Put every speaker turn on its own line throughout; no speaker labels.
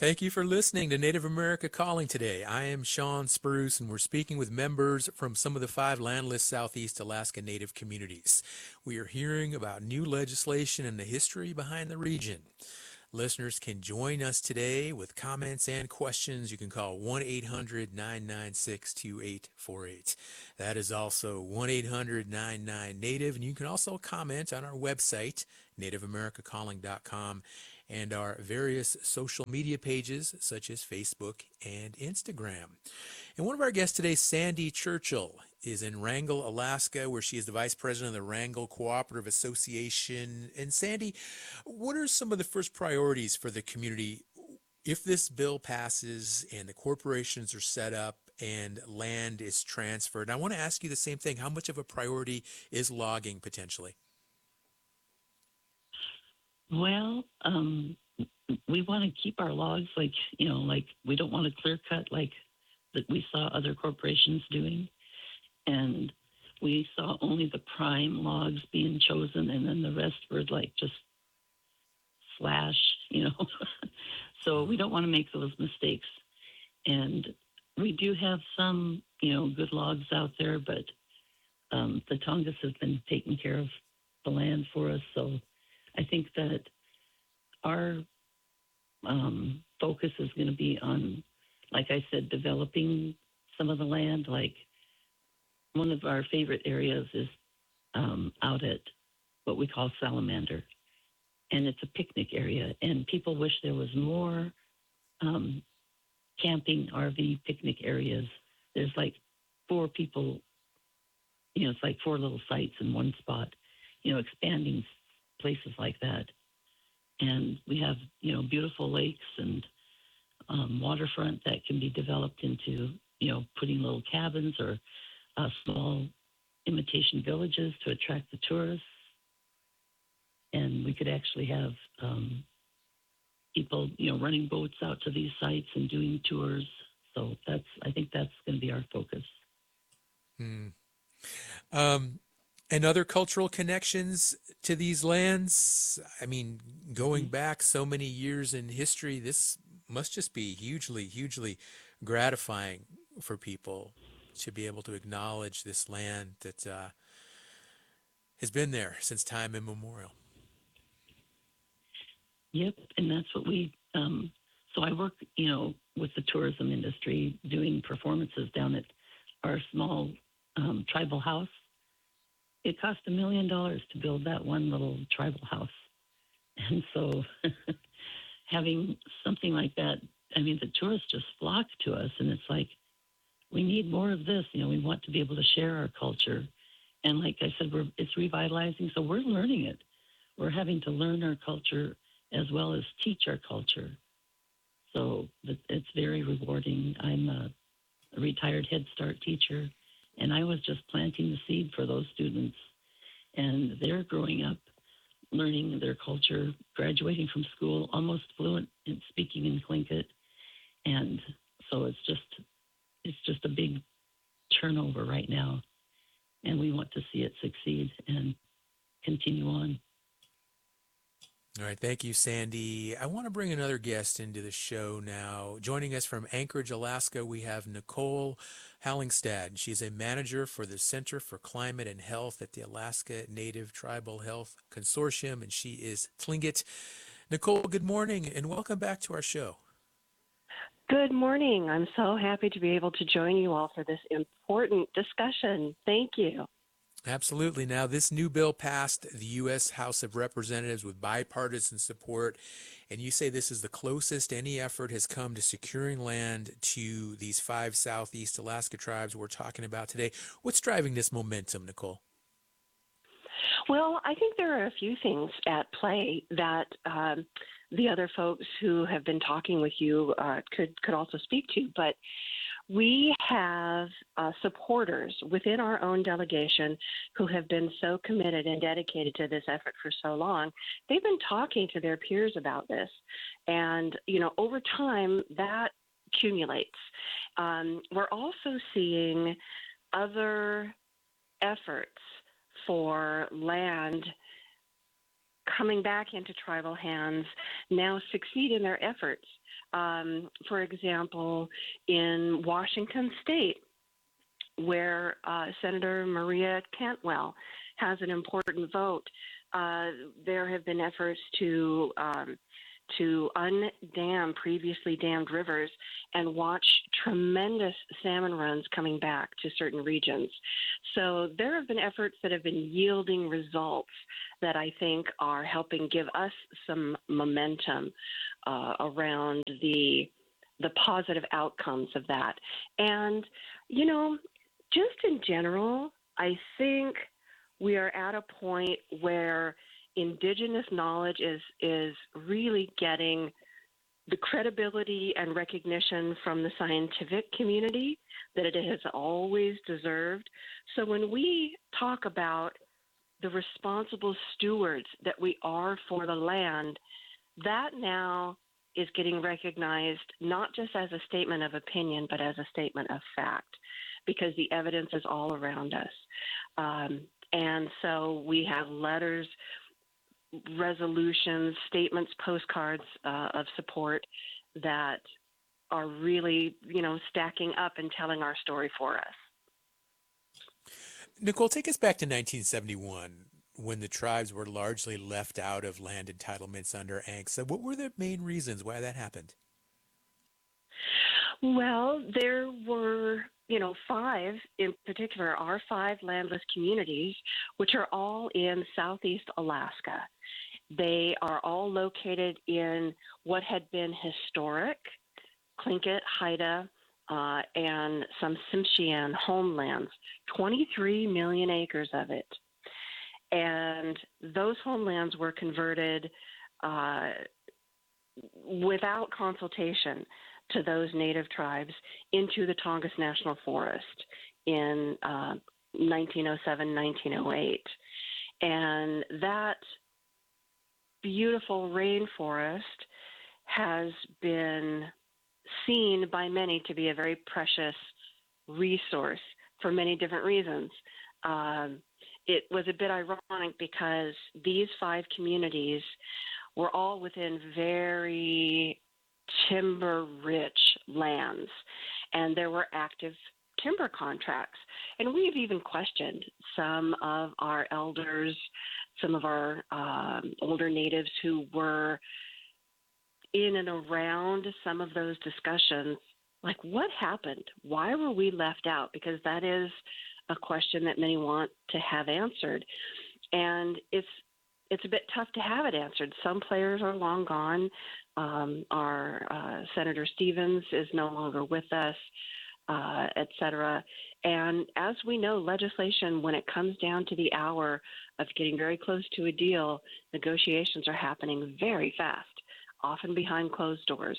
Thank you for listening to Native America Calling today. I am Sean Spruce, and we're speaking with members from some of the 5 landless Southeast Alaska Native communities. We are hearing about new legislation and the history behind the region. Listeners can join us today with comments and questions. You can call 1 800 996 2848. That is also 1 800 99 Native. And you can also comment on our website, nativeamericacalling.com, and our various social media pages such as Facebook and Instagram. And one of our guests today, Sandy Churchill, is in Wrangell, Alaska, where she is the vice president of the Wrangell Cooperative Association. And Sandy, what are some of the first priorities for the community if this bill passes and the corporations are set up and land is transferred? And I want to ask you the same thing. How much of a priority is logging potentially?
Well, we want to keep our logs like we don't want to clear cut like that we saw other corporations doing. And we saw only the prime logs being chosen, and then the rest were like just slash. So we don't want to make those mistakes. And we do have some, good logs out there, but the Tongass has been taking care of the land for us. So I think that our focus is going to be on, like I said, developing some of the land. Like one of our favorite areas is out at what we call Salamander. And it's a picnic area. And people wish there was more camping RV picnic areas. There's like 4 people, it's like 4 little sites in one spot, expanding places like that. And we have, beautiful lakes and waterfront that can be developed into, putting little cabins or small imitation villages to attract the tourists. And we could actually have people, running boats out to these sites and doing tours. So I think that's going to be our focus.
Hmm. And other cultural connections to these lands? I mean, going back so many years in history, this must just be hugely, hugely gratifying for people to be able to acknowledge this land that has been there since time immemorial.
Yep, and that's what so I work, with the tourism industry doing performances down at our small tribal house. It cost $1 million to build that one little tribal house. And so having something like that, the tourists just flock to us, and it's like, we need more of this. We want to be able to share our culture. And like I said, it's revitalizing, so we're learning it. We're having to learn our culture as well as teach our culture. So it's very rewarding. I'm a retired Head Start teacher, and I was just planting the seed for those students. And they're growing up, learning their culture, graduating from school, almost fluent in speaking in Tlingit. And so it's just a big turnover right now. And we want to see it succeed and continue on.
All right, thank you, Sandy. I want to bring another guest into the show now. Joining us from Anchorage, Alaska, we have Nicole Hallingstad. She's a manager for the Center for Climate and Health at the Alaska Native Tribal Health Consortium, and she is Tlingit. Nicole, good morning, and welcome back to our show.
Good morning. I'm so happy to be able to join you all for this important discussion. Thank you.
Absolutely. Now, this new bill passed the U.S. House of Representatives with bipartisan support, and you say this is the closest any effort has come to securing land to these 5 Southeast Alaska tribes we're talking about today. What's driving this momentum, Nicole?
Well, I think there are a few things at play that the other folks who have been talking with you could also speak to, but we have supporters within our own delegation who have been so committed and dedicated to this effort for so long. They've been talking to their peers about this. And, over time, that accumulates. We're also seeing other efforts for land coming back into tribal hands now succeed in their efforts. For example, in Washington State, where Senator Maria Cantwell has an important vote, there have been efforts to undam previously dammed rivers and watch tremendous salmon runs coming back to certain regions. So there have been efforts that have been yielding results that I think are helping give us some momentum around the positive outcomes of that. And, you know, just in general, I think we are at a point where Indigenous knowledge is really getting the credibility and recognition from the scientific community that it has always deserved. So when we talk about the responsible stewards that we are for the land, that now is getting recognized not just as a statement of opinion, but as a statement of fact, because the evidence is all around us. And so we have letters, resolutions, statements, postcards of support that are really, you know, stacking up and telling our story for us.
Nicole, take us back to 1971 when the tribes were largely left out of land entitlements under ANCSA. What were the main reasons why that happened?
Well, there were, you know, five in particular, our five landless communities, which are all in southeast Alaska. They are all located in what had been historic Tlingit, Haida, and some Tsimshian homelands, 23 million acres of it. And those homelands were converted without consultation to those native tribes into the Tongass National Forest in 1907, 1908. And that beautiful rainforest has been seen by many to be a very precious resource for many different reasons. It was a bit ironic because these five communities were all within very timber-rich lands, and there were active timber contracts. And we've even questioned some of our elders, some of our older natives who were in and around some of those discussions, like, what happened? Why were we left out? Because that is a question that many want to have answered. And it's a bit tough to have it answered. Some players are long gone. Our Senator Stevens is no longer with us, et cetera. And as we know, legislation, when it comes down to the hour of getting very close to a deal, negotiations are happening very fast, often behind closed doors.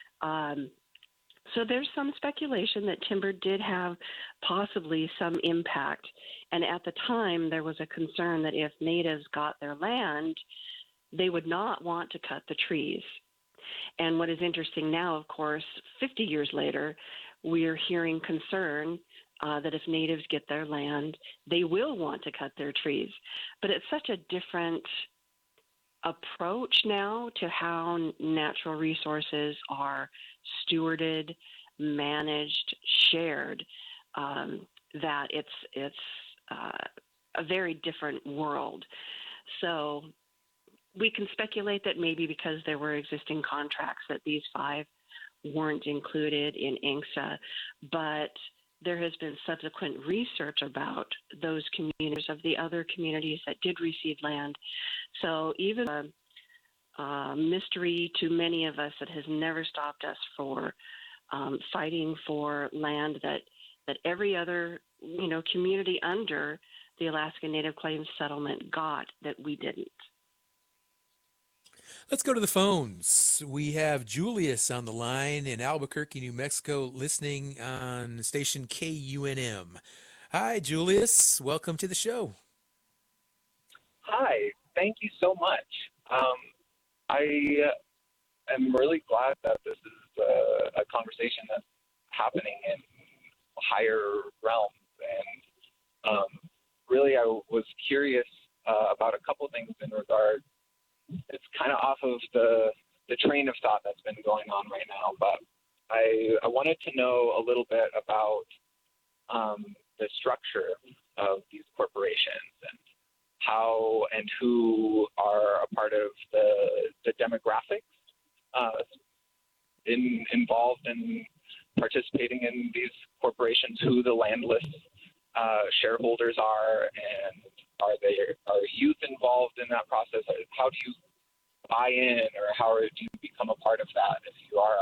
So there's some speculation that timber did have possibly some impact. And at the time, there was a concern that if natives got their land, they would not want to cut the trees. And what is interesting now, of course, 50 years later, we're hearing concern that if natives get their land, they will want to cut their trees. But it's such a different approach now to how natural resources are stewarded, managed, shared, that it's a very different world. So we can speculate that maybe because there were existing contracts that these five weren't included in ANCSA, but there has been subsequent research about those communities, of the other communities that did receive land. So even a mystery to many of us that has never stopped us for fighting for land that every other, you know, community under the Alaska Native Claims Settlement got that we didn't.
Let's go to the phones. We have Julius on the line in Albuquerque, New Mexico, listening on station KUNM. Hi, Julius. Welcome to the show.
Hi. Thank you so much. I am really glad that this is a conversation that's happening in higher realms. And really, I was curious about a couple things in regard it's kind of off of the train of thought that's been going on right now, but I wanted to know a little bit about the structure of these corporations and how and who are a part of the demographics involved in participating in these corporations, who the landless shareholders are, and are youth involved in that process? How do you buy in, or how do you become a part of that if you are